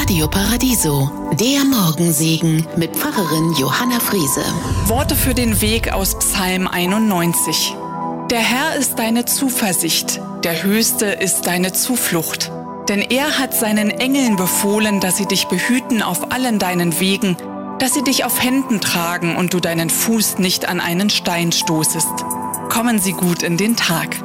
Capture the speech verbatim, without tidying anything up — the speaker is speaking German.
Radio Paradiso, der Morgensegen mit Pfarrerin Johanna Friese. Worte für den Weg aus Psalm einundneunzig. Der Herr ist deine Zuversicht, der Höchste ist deine Zuflucht. Denn er hat seinen Engeln befohlen, dass sie dich behüten auf allen deinen Wegen, dass sie dich auf Händen tragen und du deinen Fuß nicht an einen Stein stoßest. Kommen Sie gut in den Tag.